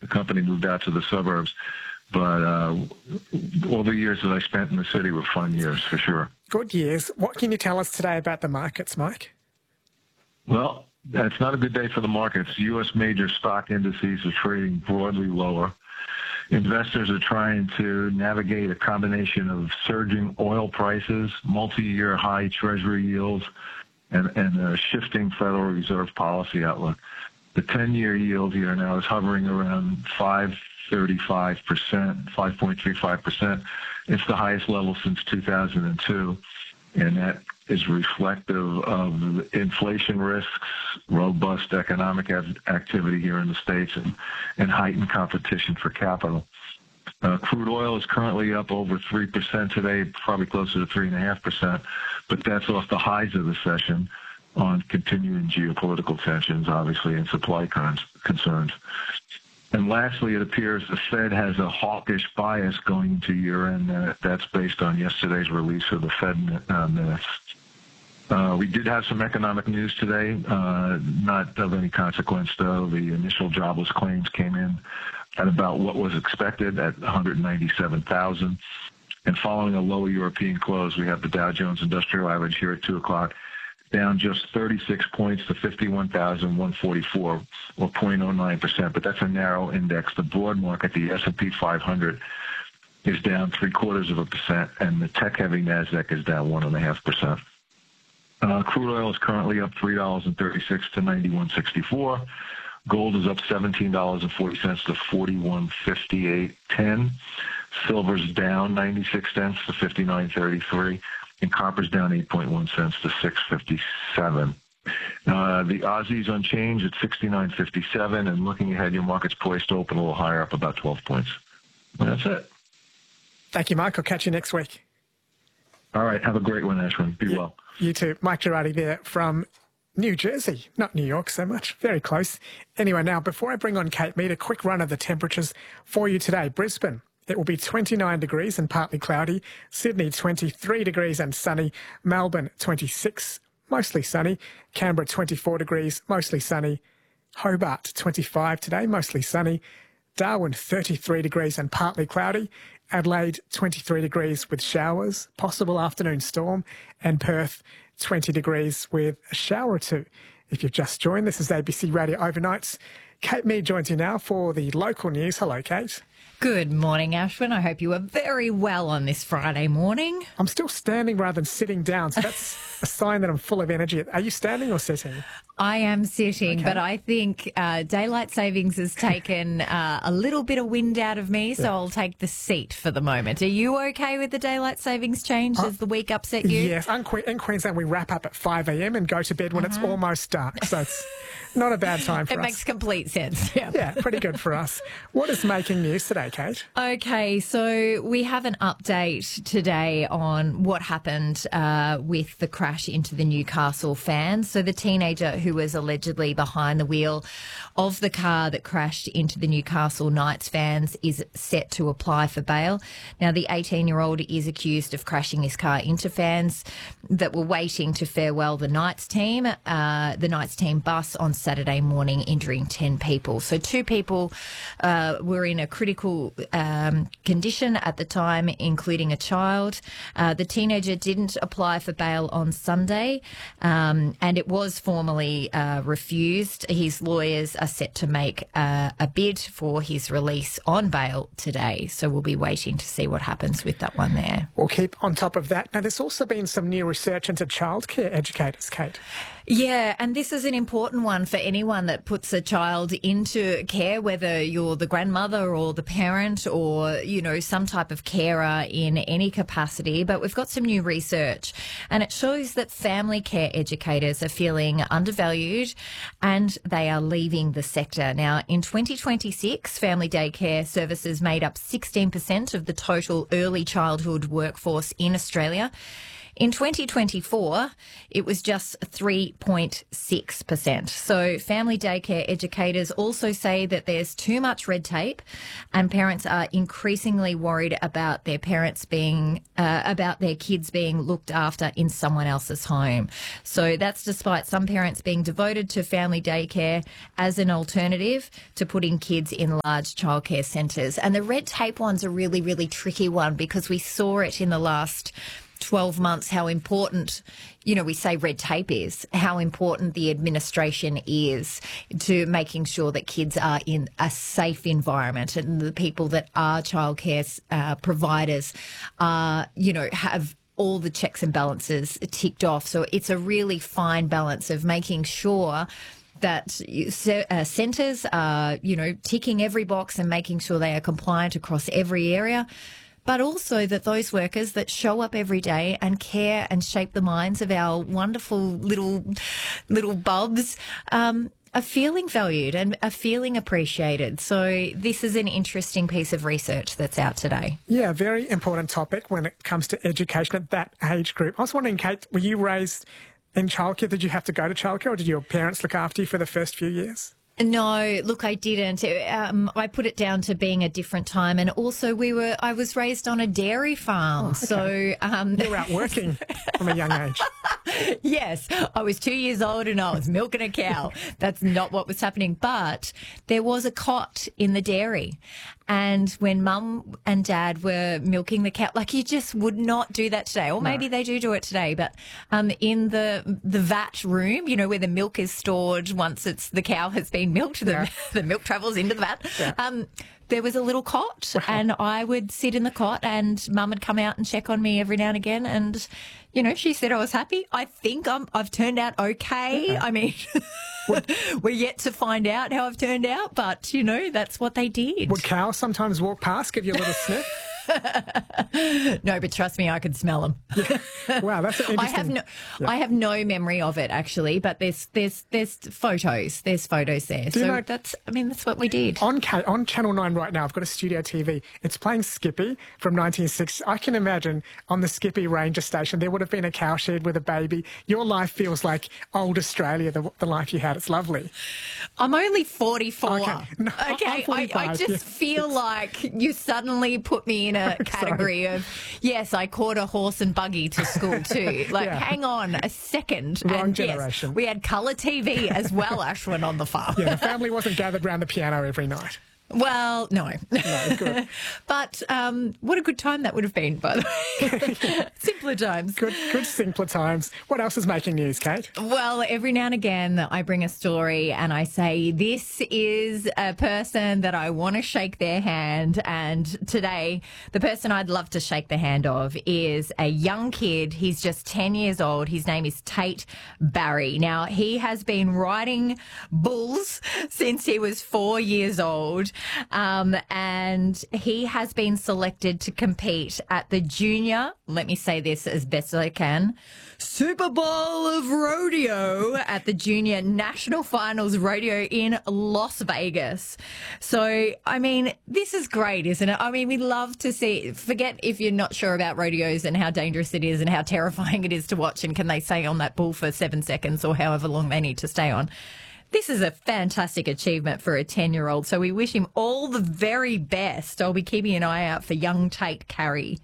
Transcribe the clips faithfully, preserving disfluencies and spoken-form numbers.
The company moved out to the suburbs. But uh, all the years that I spent in the city were fun years, for sure. Good years. What can you tell us today about the markets, Mike? Well, it's not a good day for the markets. U S major stock indices are trading broadly lower. Investors are trying to navigate a combination of surging oil prices, multi-year high Treasury yields, and, and a shifting Federal Reserve policy outlook. The ten-year yield here now is hovering around five point three five percent, five point three five percent. It's the highest level since two thousand two, and that is reflective of inflation risks, robust economic activity here in the States, and, and heightened competition for capital. Uh, crude oil is currently up over three percent today, probably closer to three point five percent, but that's off the highs of the session on continuing geopolitical tensions, obviously, and supply cons- concerns. And lastly, it appears the Fed has a hawkish bias going into year-end. Uh, that's based on yesterday's release of the Fed uh, minutes. Uh, we did have some economic news today, uh, not of any consequence, though. The initial jobless claims came in at about what was expected at one hundred ninety-seven thousand. And following a lower European close, we have the Dow Jones Industrial Average here at two o'clock, down just thirty-six points to fifty-one thousand one hundred forty-four, or zero point zero nine percent, but that's a narrow index. The broad market, the S and P five hundred, is down three quarters of a percent, and the tech-heavy NASDAQ is down one and a half percent. Uh, crude oil is currently up three dollars and thirty-six cents to ninety-one sixty-four. Gold is up seventeen dollars and forty cents to forty-one fifty-eight ten. Silver's down ninety-six cents to fifty-nine thirty-three. And copper's down eight point one cents to six fifty-seven. Uh, the Aussie's unchanged at sixty-nine fifty-seven, and looking ahead, your market's poised to open a little higher, up about twelve points. And that's it. Thank you, Mike. I'll catch you next week. All right. Have a great one, Ashwin. Be you, well. You too. Mike Girardi there from New Jersey, not New York so much. Very close. Anyway, now, before I bring on Kate Mead, a quick run of the temperatures for you today. Brisbane. It will be twenty-nine degrees and partly cloudy. Sydney, twenty-three degrees and sunny. Melbourne, twenty-six, mostly sunny. Canberra, twenty-four degrees, mostly sunny. Hobart, twenty-five today, mostly sunny. Darwin, thirty-three degrees and partly cloudy. Adelaide, twenty-three degrees with showers, possible afternoon storm. And Perth, twenty degrees with a shower or two. If you've just joined, this is A B C Radio Overnights. Kate Mead joins you now for the local news. Hello, Kate. Good morning, Ashwin. I hope you are very well on this Friday morning. I'm still standing rather than sitting down, so that's a sign that I'm full of energy. Are you standing or sitting? I am sitting, Okay. but I think uh, daylight savings has taken uh, a little bit of wind out of me, so Yeah. I'll take the seat for the moment. Are you okay with the daylight savings change? Does the week upset you? Yes. In Que- in Queensland, we wrap up at five a.m. and go to bed when it's almost dark, so it's not a bad time for It us. makes complete sense. Yeah. Yeah, pretty good for us. What is making news today, Kate? Okay, so we have an update today on what happened uh, with the crash into the Newcastle fans. So the teenager who was allegedly behind the wheel of the car that crashed into the Newcastle Knights fans is set to apply for bail. Now, the eighteen-year-old is accused of crashing his car into fans that were waiting to farewell the Knights team, uh, the Knights team bus on Saturday morning, injuring ten people. So two people uh, were in a critical um, condition at the time, including a child. Uh, the teenager didn't apply for bail on Sunday, um, and it was formally uh, refused. His lawyers are set to make uh, a bid for his release on bail today. So we'll be waiting to see what happens with that one there. We'll keep on top of that. Now, there's also been some new research into childcare educators, Kate. Yeah, and this is an important one for anyone that puts a child into care, whether you're the grandmother or the parent or, you know, some type of carer in any capacity. But we've got some new research, and it shows that family care educators are feeling undervalued and they are leaving the sector. Now, in twenty twenty-six, family daycare services made up sixteen percent of the total early childhood workforce in Australia. In twenty twenty-four, it was just three point six percent. So family daycare educators also say that there's too much red tape and parents are increasingly worried about their parents being, uh, about their kids being looked after in someone else's home. So that's despite some parents being devoted to family daycare as an alternative to putting kids in large childcare centres. And the red tape one's a really, really tricky one because we saw it in the last twelve months, how important, you know, we say red tape is, how important the administration is to making sure that kids are in a safe environment and the people that are childcare uh, providers are, you know, have all the checks and balances ticked off. So it's a really fine balance of making sure that uh, centres are, you know, ticking every box and making sure they are compliant across every area, but also that those workers that show up every day and care and shape the minds of our wonderful little little bubs um, are feeling valued and are feeling appreciated. So this is an interesting piece of research that's out today. Yeah, very important topic when it comes to education at that age group. I was wondering, Kate, were you raised in childcare? Did you have to go to childcare or did your parents look after you for the first few years? No, look, I didn't. Um, I put it down to being a different time, and also we were. I was raised on a dairy farm, oh, okay. so um, you were out working from a young age. Yes, I was two years old and I was milking a cow. That's not what was happening, but there was a cot in the dairy. And when Mum and Dad were milking the cow, like you just would not do that today, or maybe no. they do do it today, but um, in the the vat room, you know, where the milk is stored once it's the cow has been milked, the, yeah. the milk travels into the vat. Yeah. Um, there was a little cot, wow. and I would sit in the cot, and Mum would come out and check on me every now and again, and you know, she said I was happy. I think I'm, I've turned out okay. Yeah. I mean, we're yet to find out how I've turned out, but, you know, that's what they did. Would cows sometimes walk past, give you a little sniff? No, but trust me, I could smell them. Yeah. Wow, that's interesting. I have no, yeah. I have no memory of it actually, but there's there's there's photos, there's photos there. Do so you know, that's, I mean, that's what we did. On on Channel Nine right now, I've got a studio T V. It's playing Skippy from nineteen sixty. I can imagine on the Skippy Ranger station there would have been a cowshed with a baby. Your life feels like old Australia, the, the life you had. It's lovely. I'm only forty-four. Okay, no, okay. I, I just yeah. feel like you suddenly put me in a category Sorry. of, yes, I caught a horse and buggy to school too. Like, yeah. hang on a second. Wrong and generation. Yes, we had colour T V as well, Ashwin, on the farm. Yeah, the family wasn't gathered around the piano every night. Well, no. No, good. But um, what a good time that would have been, by the way. Simpler times. Good, good simpler times. What else is making news, Kate? Well, every now and again I bring a story and I say, this is a person that I want to shake their hand. And today, the person I'd love to shake the hand of is a young kid. He's just ten years old. His name is Tate Barry. Now, he has been riding bulls since he was four years old. Um, and he has been selected to compete at the junior, let me say this as best as I can, Super Bowl of Rodeo at the Junior National Finals Rodeo in Las Vegas. So, I mean, this is great, isn't it? I mean, we love to see, forget if you're not sure about rodeos and how dangerous it is and how terrifying it is to watch and can they stay on that bull for seven seconds or however long they need to stay on. This is a fantastic achievement for a ten-year-old, so we wish him all the very best. I'll be keeping an eye out for young Tate Carey.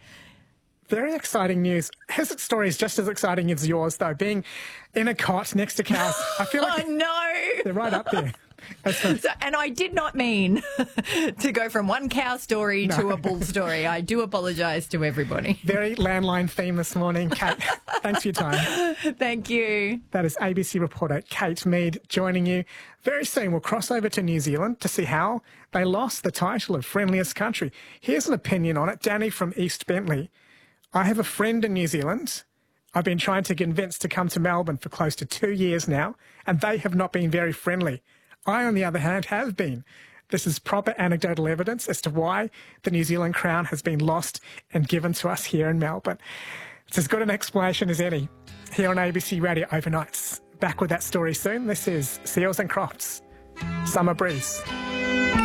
Very exciting news. His story is just as exciting as yours, though. Being in a cot next to cows. I feel like oh, no. They're right up there. So, and I did not mean to go from one cow story no. to a bull story. I do apologise to everybody. Very landline theme this morning. Kate, thanks for your time. Thank you. That is A B C reporter Kate Mead joining you. Very soon we'll cross over to New Zealand to see how they lost the title of friendliest country. Here's an opinion on it. Danny from East Bentley. I have a friend in New Zealand I've been trying to convince to come to Melbourne for close to two years now, and they have not been very friendly. I, on the other hand, have been. This is proper anecdotal evidence as to why the New Zealand crown has been lost and given to us here in Melbourne. It's as good an explanation as any here on A B C Radio Overnights. Back with that story soon. This is Seals and Crofts, Summer Breeze.